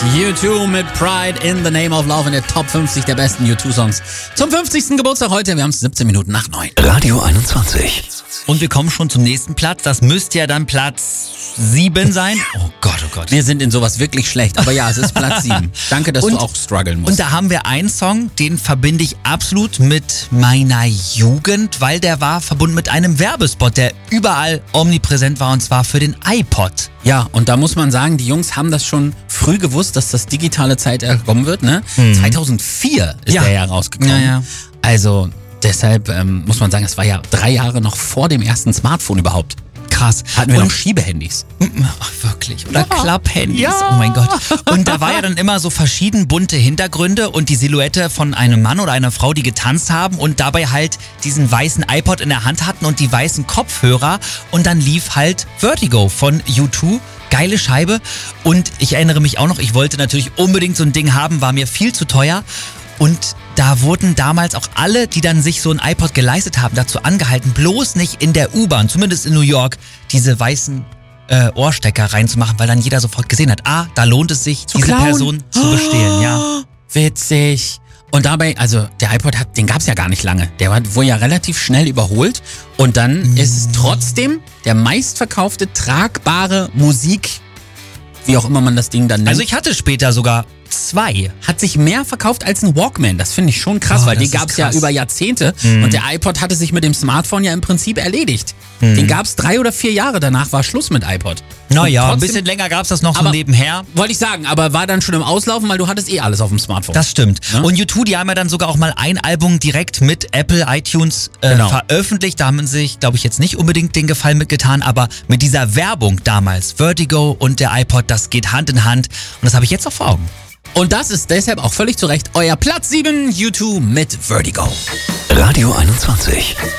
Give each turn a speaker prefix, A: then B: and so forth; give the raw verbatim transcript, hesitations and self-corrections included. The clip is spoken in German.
A: U zwei mit Pride in the Name of Love in der Top fünfzig der besten U zwei Songs. Zum fünfzigsten Geburtstag heute, wir haben es siebzehn Minuten nach neun.
B: Radio einundzwanzig.
C: Und wir kommen schon zum nächsten Platz. Das müsste ja dann Platz sieben sein. Oh Gott, oh Gott.
A: Wir sind in sowas wirklich schlecht, aber ja, es ist Platz sieben. Danke, dass
C: und,
A: du auch strugglen musst.
C: Und da haben wir einen Song, den verbinde ich absolut mit meiner Jugend, weil der war verbunden mit einem Werbespot, der überall omnipräsent war, und zwar für den iPod.
A: Ja, und da muss man sagen, die Jungs haben das schon früh gewusst, dass das digitale Zeitalter kommen wird, ne? Hm. zweitausendvier ist
C: ja.
A: der ja rausgekommen.
C: Ja, ja.
A: Also deshalb ähm, muss man sagen, es war ja drei Jahre noch vor dem ersten Smartphone überhaupt.
C: Krass.
A: Hatten wir
C: und
A: noch Schiebehandys.
C: Ach, wirklich. Oder
A: Ja.
C: Klapphandys.
A: Ja.
C: Oh mein Gott. Und da war ja dann immer so verschieden bunte Hintergründe und die Silhouette von einem Mann oder einer Frau, die getanzt haben und dabei halt diesen weißen iPod in der Hand hatten und die weißen Kopfhörer. Und dann lief halt Vertigo von U zwei. Geile Scheibe. Und ich erinnere mich auch noch, ich wollte natürlich unbedingt so ein Ding haben, war mir viel zu teuer. Und da wurden damals auch alle, die dann sich so ein iPod geleistet haben, dazu angehalten, bloß nicht in der U-Bahn, zumindest in New York, diese weißen äh, Ohrstecker reinzumachen, weil dann jeder sofort gesehen hat, ah, da lohnt es sich,
A: Zu
C: diese
A: klauen.
C: Person zu bestehlen. Ja.
A: Witzig. Und dabei, also der iPod, hat, den gab es ja gar nicht lange. Der war, wurde ja relativ schnell überholt. Und dann mm. ist es trotzdem der meistverkaufte tragbare Musik, wie auch immer man das Ding dann nennt.
C: Also ich hatte später sogar zwei.
A: Hat sich mehr verkauft als ein Walkman. Das finde ich schon krass,
C: Oh,
A: weil
C: das
A: die gab es
C: ist
A: ja
C: krass.
A: über Jahrzehnte.
C: Mhm.
A: Und der iPod hatte sich mit dem Smartphone ja im Prinzip erledigt.
C: Mhm.
A: Den gab es drei oder vier Jahre, danach war Schluss mit iPod.
C: Naja,
A: Und
C: ein
A: trotzdem-
C: bisschen länger gab es das noch so
A: Aber-
C: nebenher.
A: Wollte ich sagen, aber war dann schon im Auslaufen, weil du hattest eh alles auf dem Smartphone.
C: Das stimmt.
A: Ja?
C: Und U zwei, die haben ja dann sogar auch mal ein Album direkt mit Apple iTunes äh,
A: Genau.
C: veröffentlicht. Da haben sie sich, glaube ich, jetzt nicht unbedingt den Gefallen mitgetan, aber mit dieser Werbung damals, Vertigo und der iPod, das geht Hand in Hand. Und das habe ich jetzt auch vor Augen.
A: Und das ist deshalb auch völlig zu Recht euer Platz sieben, U zwei mit Vertigo.
B: Radio einundzwanzig.